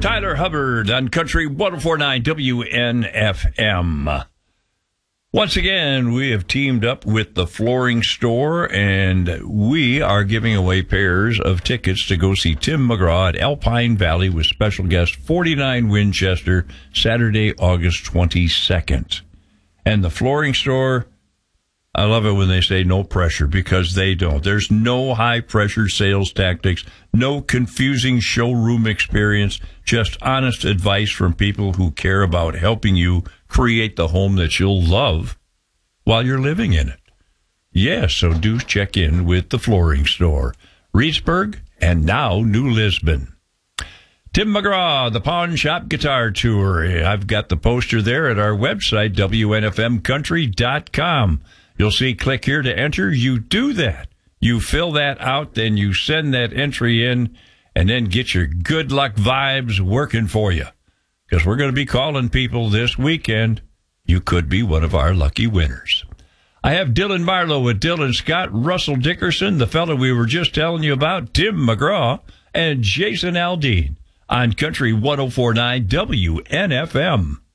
Tyler Hubbard on Country 104.9 WNFM. Once again, we have teamed up with the Flooring Store, and we are giving away pairs of tickets to go see Tim McGraw at Alpine Valley with special guest 49 Winchester, Saturday, August 22nd. And the Flooring Store, I love it when they say no pressure, because they don't. There's no high-pressure sales tactics, no confusing showroom experience, just honest advice from people who care about helping you create the home that you'll love while you're living in it. Yes, so do check in with the Flooring Store, Reedsburg, and now New Lisbon. Tim McGraw, the Pawn Shop Guitar Tour. I've got the poster there at our website, WNFMcountry.com. You'll see, click here to enter. You do that. You fill that out, then you send that entry in, and then get your good luck vibes working for you. Because we're going to be calling people this weekend. You could be one of our lucky winners. I have Dylan Marlowe with Dylan Scott, Russell Dickerson, the fellow we were just telling you about, Tim McGraw, and Jason Aldean on Country 104.9 WNFM.